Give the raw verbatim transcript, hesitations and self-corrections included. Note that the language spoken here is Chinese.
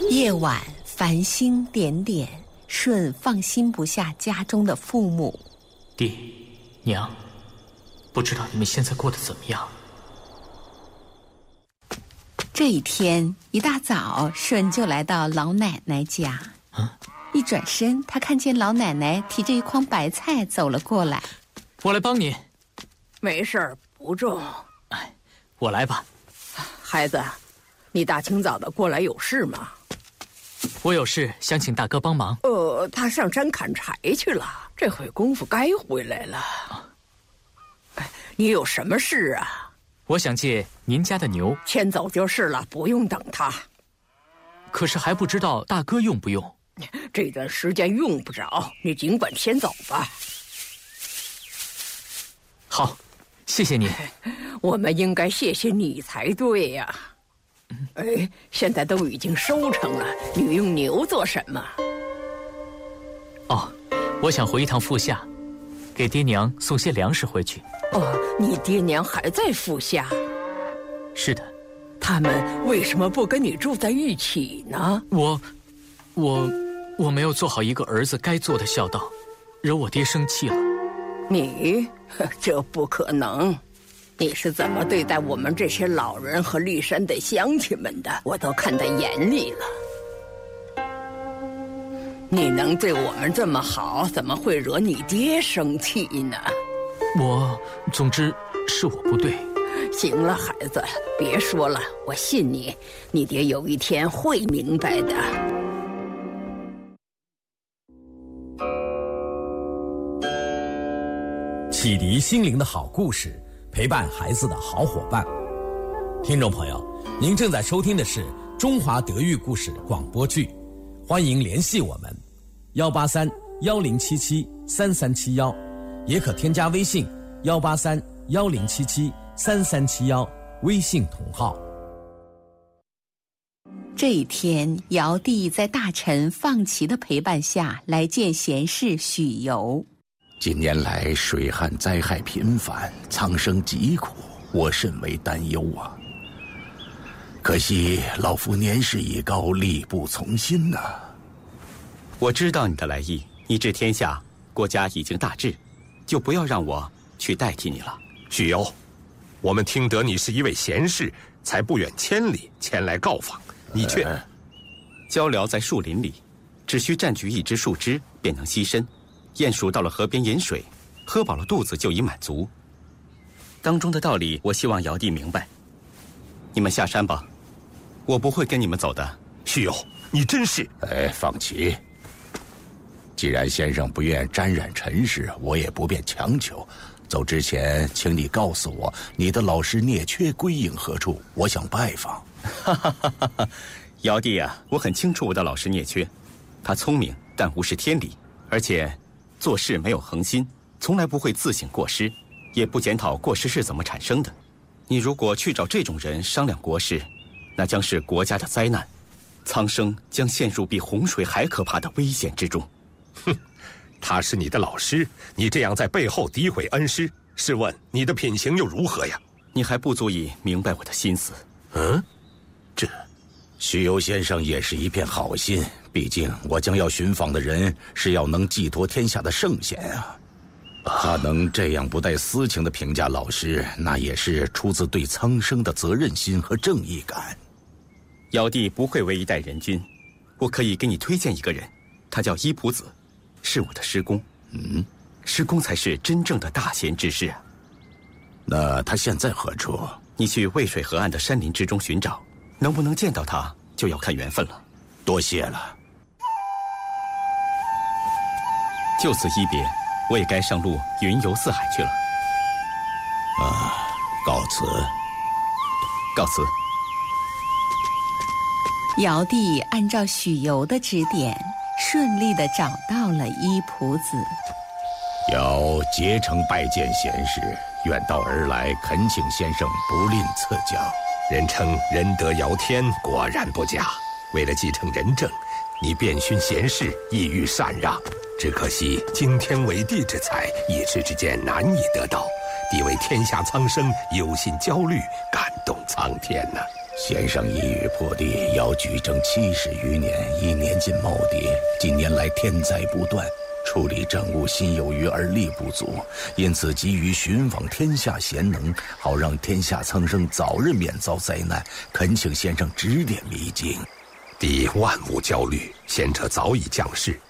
夜晚繁星点点，舜放心不下家中的父母。 爹娘，不知道你们现在过得怎么样？ 这一天一大早，舜就来到老奶奶家。 嗯， 一转身，他看见老奶奶提着一筐白菜走了过来。 我来帮你。 没事儿，不重。 哎，我来吧。 孩子，你大清早的过来有事吗？ 我有事想请大哥帮忙。 呃，他上山砍柴去了，这会功夫该回来了。哎，你有什么事啊？ 我想借您家的牛。 牵走就是了，不用等他。 可是还不知道大哥用不用。 这段时间用不着，你尽管牵走吧。 好，谢谢你。 我们应该谢谢你才对呀。哎，现在都已经收成了，你用牛做什么？ 哦，我想回一趟富夏，给爹娘送些粮食回去。 哦，你爹娘还在富夏？ 是的。 他们为什么不跟你住在一起呢？ 我，我，我没有做好一个儿子该做的孝道，惹我爹生气了。 你，这不可能。你是怎么对待我们这些老人和骊山的乡亲们的，我都看在眼里了。你能对我们这么好，怎么会惹你爹生气呢？ 我，总之是我不对。 行了，孩子，别说了，我信你，你爹有一天会明白的。 启迪心灵的好故事，陪伴孩子的好伙伴。听众朋友，您正在收听的是中华德育故事广播剧，欢迎联系我们幺八三幺零七七三三七幺，也可添加微信幺八三幺零七七三三七幺，微信同号。 这一天，尧帝在大臣放齐的陪伴下来见贤士许由。 近年来水旱灾害频繁，苍生疾苦，我甚为担忧啊。可惜老夫年事已高，力不从心呐、啊。 我知道你的来意，你治天下，国家已经大治，就不要让我去代替你了。 许由，我们听得你是一位贤士，才不远千里前来告访，你却……呃、 鹪鹩在树林里，只需占据一只树枝便能栖身。鼹鼠到了河边饮水，喝饱了肚子就已满足。当中的道理，我希望尧帝明白。你们下山吧，我不会跟你们走的。 许由，你真是…… 哎，放弃。既然先生不愿沾染尘世，我也不便强求。走之前，请你告诉我，你的老师聂缺归隐何处？我想拜访。 哈哈哈哈哈！尧帝啊，我很清楚我的老师聂缺，他聪明，但无视天理，而且做事没有恒心，从来不会自省过失，也不检讨过失是怎么产生的。你如果去找这种人商量国事，那将是国家的灾难，苍生将陷入比洪水还可怕的危险之中。 哼，他是你的老师，你这样在背后诋毁恩师，试问你的品行又如何呀？ 你还不足以明白我的心思。 嗯，这许由先生也是一片好心，毕竟我将要寻访的人是要能寄托天下的圣贤啊。他能这样不带私情的评价老师，那也是出自对苍生的责任心和正义感。 尧帝不会为一代人君，我可以给你推荐一个人，他叫伊普子，是我的师公。 嗯， 师公才是真正的大贤之士啊。 那他现在何处？ 你去渭水河岸的山林之中寻找，能不能见到他，就要看缘分了。 多谢了。 就此一别，我也该上路云游四海去了。 啊，告辞。 告辞。 尧帝按照许由的指点，顺利地找到了伊普子。 尧竭诚拜见贤士，远道而来，恳请先生不吝赐教。 人称仁德尧天，果然不假。为了继承仁政，你遍寻贤士，意欲禅让，只可惜惊天为地之才，一时之间难以得到。帝为天下苍生忧心焦虑，感动苍天呐、啊。 先生一语破地，要举政七十余年，已年近耄耋。近年来天灾不断，处理政务心有余而力不足，因此急于寻访天下贤能，好让天下苍生早日免遭灾难。恳请先生指点迷津。 弟万无焦虑，贤者早已降世，